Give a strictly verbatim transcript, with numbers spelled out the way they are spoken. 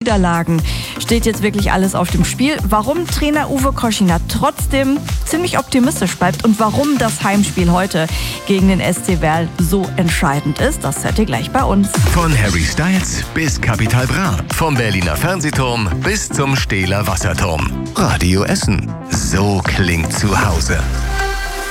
Niederlagen steht jetzt wirklich alles auf dem Spiel. Warum Trainer Uwe Koschiner trotzdem ziemlich optimistisch bleibt und warum das Heimspiel heute gegen den S C Verl so entscheidend ist, das hört ihr gleich bei uns. Von Harry Styles bis Capital Bra, vom Berliner Fernsehturm bis zum Stehler Wasserturm. Radio Essen. So klingt zu Hause.